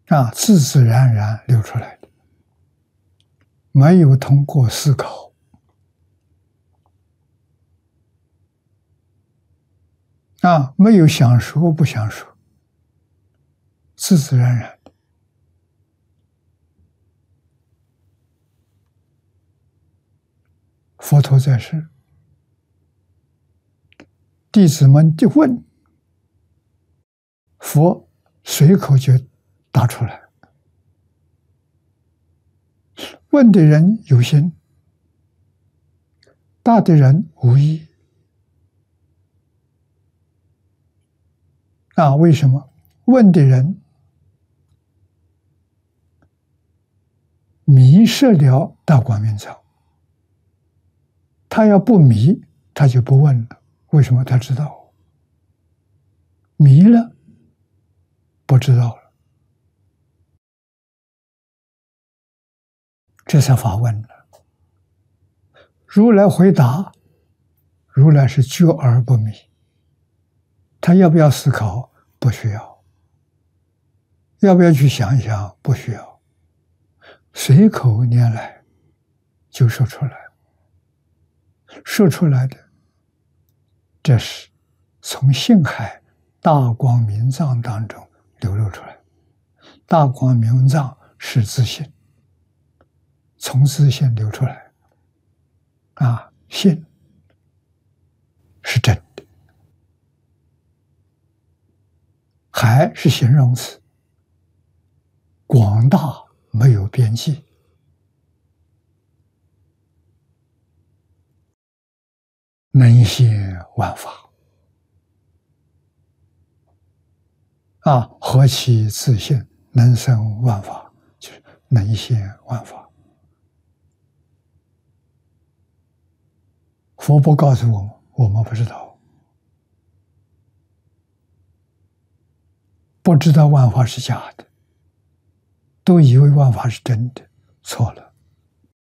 自自然然流出来的，没有通过思考，没有想说不想说，自自然然的。佛陀在世，弟子们就问，佛随口就答出来。问的人有心，答的人无意。为什么？问的人迷失了大光明藏，他要不迷，他就不问了。为什么？他知道，迷了，不知道了，这才发问了。如来回答，如来是觉而不迷，他要不要思考？不需要。要不要去想一想？不需要。随口拈来就说出来，说出来的，这是从性海大光明藏当中流露出来。大光明藏是自性，从自性流出来。性是真的，海是形容词，广大没有边际，能现万法。何其自性，能生万法，就是能现万法。佛不告诉我们，我们不知道，不知道万法是假的，都以为万法是真的，错了。